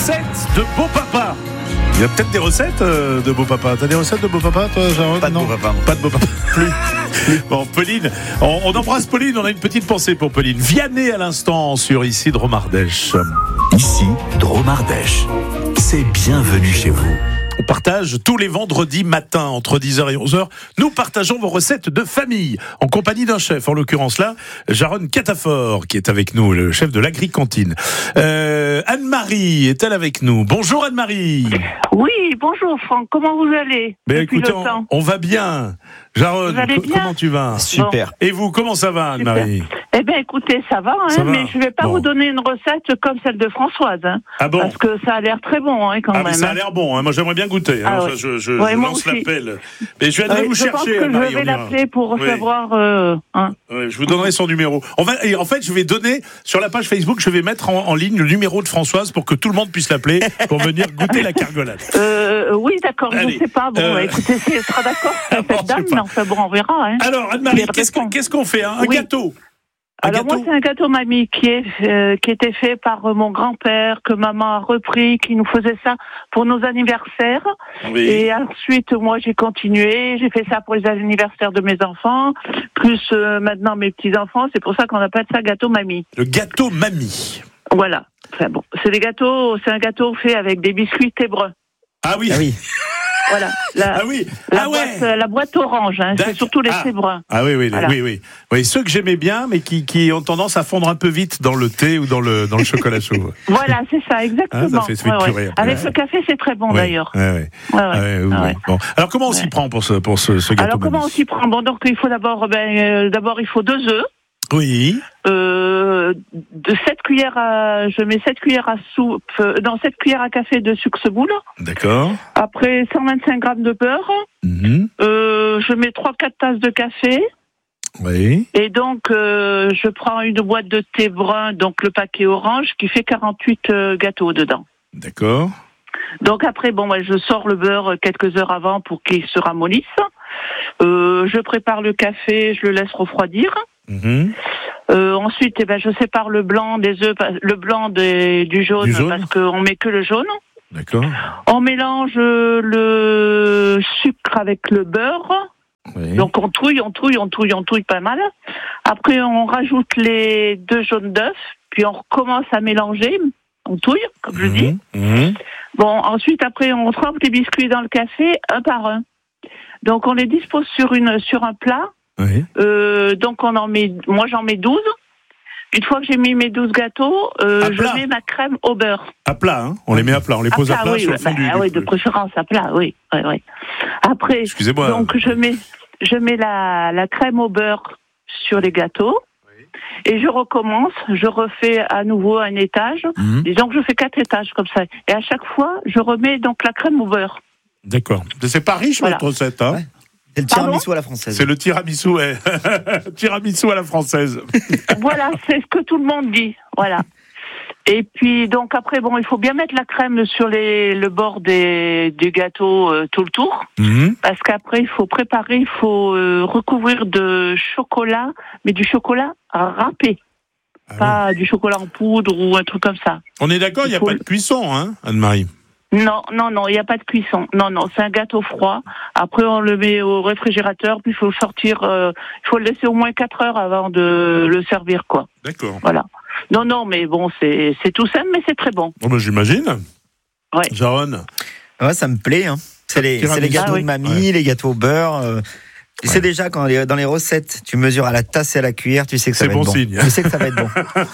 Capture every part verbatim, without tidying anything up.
Recettes de beau papa. Il y a peut-être des recettes euh, de beau papa. T'as des recettes de beau papa, toi, Jarod? Pas de non beau papa. Pas de beau papa. Plus. Bon, Pauline, on, on embrasse Pauline. On a une petite pensée pour Pauline. Vianney à l'instant sur ici Dromardèche. Ici Dromardèche. C'est bienvenue chez vous. On partage tous les vendredis matins entre dix heures et onze heures. Nous partageons vos recettes de famille en compagnie d'un chef, en l'occurrence là, Jaron Catafort, qui est avec nous, le chef de l'Agri-Cantine. Euh, Anne-Marie est-elle avec nous? Bonjour Anne-Marie. Oui, bonjour Franck, comment vous allez? Ben, depuis écoutez, le on, temps on va bien. Jaron, Vous allez co- bien comment tu vas? Super. Et vous, comment ça va Anne-Marie? Eh bien écoutez, ça va, hein, Ça va. mais je ne vais pas Bon. vous donner une recette comme celle de Françoise, hein, Ah bon? parce que ça a l'air très bon hein, quand Ah, mais même. ça a hein. l'air bon, hein. Moi j'aimerais bien goûter. Ah hein. ouais. Je, je, Ouais, je moi lance aussi. l'appel. Mais je viendrai Ouais, vous je pense chercher, que Anne-Marie. je vais on ira. l'appeler pour Oui. recevoir... Euh, hein. Ouais, je vous donnerai son numéro. On va, et en fait, je vais donner sur la page Facebook, je vais mettre en, en ligne le numéro de Françoise pour que tout le monde puisse l'appeler pour venir goûter la cargolade. Euh, oui, d'accord, je Allez. ne sais pas. Bon, Euh. bah, écoutez, ce sera d'accord Bon, cette dame, je sais pas. mais enfin bon, on verra. Hein. Alors, Anne-Marie, Elle qu'est-ce qu'on, répond. qu'est-ce qu'on fait hein? Un Oui. gâteau. Un Alors gâteau. moi, c'est un gâteau mamie qui est euh, qui était fait par euh, mon grand-père, que maman a repris, qui nous faisait ça pour nos anniversaires. Oui. Et ensuite, moi, j'ai continué. J'ai fait ça pour les anniversaires de mes enfants, plus euh, maintenant mes petits-enfants. C'est pour ça qu'on appelle ça gâteau mamie. Le gâteau mamie. Voilà. Enfin bon, c'est des gâteaux, c'est un gâteau fait avec des biscuits tébreux. Ah oui. Ah oui. Voilà. La, Ah oui. la ah boîte, ouais. euh, la boîte orange, hein, D'accord. c'est surtout les Ah. tébreux. Ah oui, oui, Voilà. oui, oui. Oui, ceux que j'aimais bien, mais qui, qui ont tendance à fondre un peu vite dans le thé ou dans le, dans le chocolat chaud. Voilà, c'est ça, exactement. Ah, ça fait sweet Ouais, ouais. purée après. Avec le café, c'est très bon Ouais, d'ailleurs. ouais, ouais. Ouais, ouais. Ah ouais, oui, Ah oui. ouais. Bon. Alors, comment on s'y Ouais. prend pour ce, pour ce, ce gâteau Alors comment on mamie s'y prend? Bon, donc il faut d'abord, ben, euh, d'abord il faut deux œufs, Oui. euh, de sept cuillères à, je mets sept cuillères à soupe, euh, non sept cuillères à café de sucre semoule. D'accord. Après cent vingt-cinq grammes de beurre, Mhm. euh, je mets trois quatre tasses de café. Oui. Et donc euh, je prends une boîte de thé brun, donc le paquet orange, qui fait quarante-huit euh, gâteaux dedans. D'accord. Donc après, bon, moi, je sors le beurre quelques heures avant pour qu'il se ramollisse. Euh, je prépare le café, je le laisse refroidir. Mhm. Euh, ensuite, eh ben, je sépare le blanc des œufs, le blanc des, du jaune, Du jaune. parce qu'on met que le jaune. D'accord. On mélange le sucre avec le beurre. Oui. Donc on touille, on touille, on touille, on touille pas mal. Après, on rajoute les deux jaunes d'œufs, puis on recommence à mélanger. On touille, comme je dis. Mhm. Mhm. Bon, ensuite, après, on trempe les biscuits dans le café, un par un. Donc, on les dispose sur une sur un plat. Oui. Euh, donc, on en met, moi, j'en mets douze. Une fois que j'ai mis mes douze gâteaux, euh, À je plat. mets ma crème au beurre. À plat, hein. On les met à plat. On les pose à, plat oui, sur ouais, le fond bah, du, du- oui, de préférence à plat, oui, oui, oui. Après, Excusez-moi. donc, je mets, je mets la, la crème au beurre sur les gâteaux. Et je recommence, je refais à nouveau un étage. Mhm. Disons que je fais quatre étages comme ça. Et à chaque fois, je remets donc la crème au beurre. D'accord. C'est pas riche, Voilà. votre recette, hein. Ouais. C'est le Pardon tiramisu à la française. C'est le tiramisu, ouais. Tiramisu à la française. Voilà, c'est ce que tout le monde dit. Voilà. Et puis, donc après, bon, il faut bien mettre la crème sur les, le bord des, du gâteau euh, tout le tour. Mhm. Parce qu'après, il faut préparer, il faut euh, recouvrir de chocolat, mais du chocolat râpé. Ah Pas du chocolat en poudre ou un truc comme ça. On est d'accord, il n'y a Il faut pas le- de cuisson, hein, Anne-Marie. Non, non, non, il n'y a pas de cuisson. Non, non, c'est un gâteau froid. Après, on le met au réfrigérateur, puis il faut le sortir, euh, il faut le laisser au moins quatre heures avant de le servir, quoi. D'accord. Voilà. Non, non, mais bon, c'est c'est tout simple, mais c'est très bon. Bon, ben, j'imagine. Ouais. Jaron. Ouais, ça me plaît. Hein. C'est les, Tiramisu. c'est les gâteaux Ah oui. de mamie, Ouais. les gâteaux au beurre. euh, Tu sais déjà, quand les- dans les recettes, tu mesures à la tasse et à la cuillère, tu sais que ça C'est va bon être bon. signe. Tu sais que ça va être bon.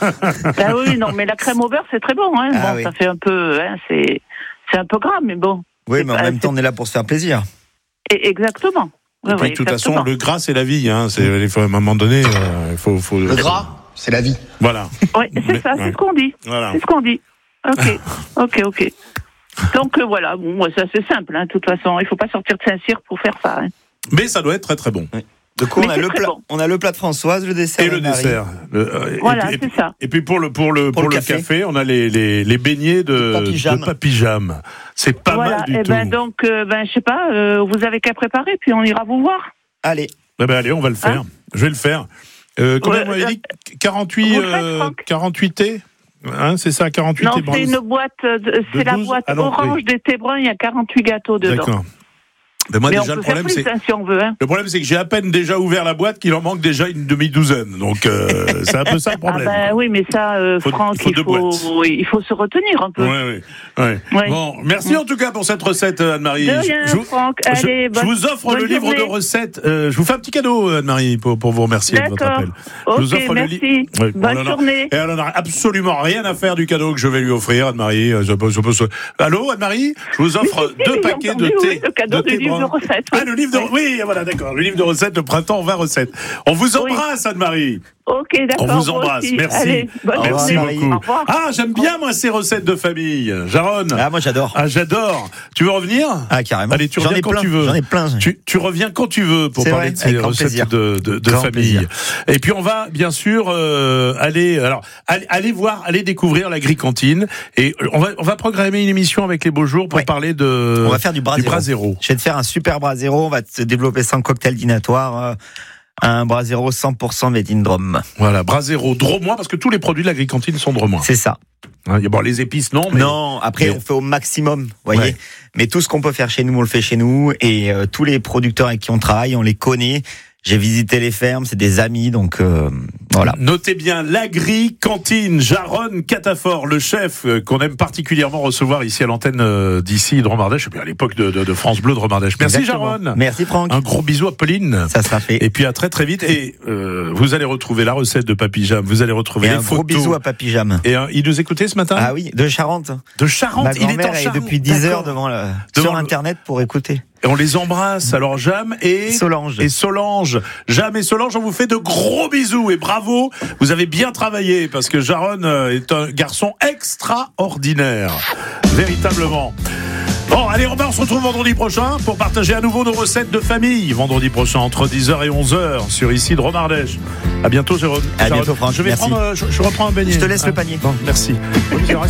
Ah oui, non, mais la crème au beurre, c'est très bon. Hein. Ah bon, oui. ça fait un peu, hein, c'est c'est un peu gras, mais bon. Oui, C'est mais en pas- même temps, on est là pour se faire plaisir. Et- exactement. Et Ouais, puis, ouais, de toute façon, exactement. le gras, c'est la vie. Hein. C'est, il faut, à un moment donné, euh, il faut, faut. Le gras, c'est la vie. Voilà. Oui, c'est Mais- ça, ouais. c'est ce qu'on dit. Voilà. C'est ce qu'on dit. Ok, ok, ok. Donc euh, voilà, bon, ouais, ça c'est simple, hein, de toute façon. Il ne faut pas sortir de Saint-Cyr pour faire ça. Hein. Mais ça doit être très très bon. Du coup, Mais on a, c'est le très plat, bon. on a le plat de Françoise, le dessert. Et le d'Anne-Marie. dessert. Le- euh, Voilà, et, puis, c'est ça. et puis pour le pour le pour, Pour le le café. café. on a les les, les beignets de Papy Jam. de Papy Jam. C'est pas Voilà, mal du et tout. ben donc, euh, ben je sais pas, euh, vous avez qu'à préparer, puis on ira vous voir. Allez, Eh ben, allez, on va le faire. Hein Je vais le faire. Euh, combien Ouais, vous m'avez euh, dit quarante-huit vous le faites, euh, Franck quarante-huit thés Hein, c'est ça, quarante-huit Non, thés bruns. c'est une boîte, de- c'est la douze boîte Ah non, orange oui. des thés bruns, il y a quarante-huit gâteaux dedans. D'accord. Mais moi, Mais déjà, on le peut faire problème, plus, c'est. hein, si on veut. Hein. Le problème, c'est que j'ai à peine déjà ouvert la boîte qu'il en manque déjà une demi-douzaine. Donc, euh, c'est un peu ça le Ah problème. ben oui, mais ça, euh, Faut- Franck, il faut il deux faut, boîtes. oui, il faut se retenir un peu. Ouais, ouais, ouais. Ouais. Bon, merci en tout cas pour cette recette, Anne-Marie. De rien, je, vous- Franck. je- Allez, je bonne- vous offre bonne le livre journée. de recettes. Euh, je vous fais un petit cadeau, Anne-Marie, pour, pour vous remercier de votre D'accord. appel. Ok, je vous offre merci. le livre. Oui, Bonne on en a- journée. Et elle n'en a absolument rien à faire du cadeau que je vais lui offrir, Anne-Marie. Je peux- je peux se- Allô, Anne-Marie? Je vous offre Mais si, deux j'ai paquets de entendu, thé. oui, le cadeau de du thé livre brun. de recettes. Ah, le livre de. Oui, voilà, d'accord. Le livre de recettes, le printemps vingt recettes. On vous embrasse, Anne-Marie. Ok, d'accord. On vous moi embrasse. aussi. Merci. Allez, bonne Merci journée. beaucoup. Au revoir. Ah, j'aime bien, moi, ces recettes de famille. Jaron. Ah, moi j'adore. Ah, j'adore. Tu veux revenir? Ah, carrément. Allez, tu J'en reviens ai quand plein, tu veux. J'en ai plein. Tu, tu reviens quand tu veux pour C'est parler vrai, de ces avec grand recettes plaisir. de, de, de Grand famille. plaisir. Et puis on va bien sûr euh, aller, alors aller, aller voir, aller découvrir la grille cantine. Et on va on va programmer une émission avec les beaux jours pour Ouais. parler de. On va faire du brasero. brasero. Je vais te faire un super brasero. On va te développer ça en cocktail dînatoire. euh, Un brasero cent pour cent made in Drôme. Voilà, brasero, dromois, parce que tous les produits de la grille cantine sont dromois. C'est ça. Hein, bon, les épices non, mais Non, après mais- on fait au maximum, vous voyez. Ouais. Mais tout ce qu'on peut faire chez nous, on le fait chez nous. Et euh, tous les producteurs avec qui on travaille, on les connaît. J'ai visité les fermes, c'est des amis, donc euh, voilà. Notez bien l'Agri Cantine, Jaron Catafort, le chef euh, qu'on aime particulièrement recevoir ici à l'antenne euh, d'ici de Romardèche, et puis à l'époque de, de, de France Bleu de Romardèche. Merci Exactement. Jaron. Merci Franck. Un gros bisou à Pauline. Ça sera fait. Et puis à très très vite. Et euh, vous allez retrouver la recette de Papy Jam, vous allez retrouver Et les un gros photos. bisou à Papy Jam. Et euh, il nous écoutait ce matin Ah oui, de Charente. de Charente. Ma Il est en grand-mère est Charente. depuis dix heures D'accord. devant le, Devant sur le- Internet pour écouter. Et on les embrasse. Alors Jam et Solange. et Solange. Jam et Solange, on vous fait de gros bisous et bravo. Vous avez bien travaillé parce que Jaron euh, est un garçon extraordinaire, véritablement. Bon, allez, on se retrouve vendredi prochain pour partager à nouveau nos recettes de famille. Vendredi prochain entre dix heures et onze heures sur ici de Romardèche. À bientôt, Jérôme. À Jaron. bientôt, Franck. Je vais Merci. prendre, euh, je, je reprends un beignet. Je te laisse le Hein. panier. Bon, merci.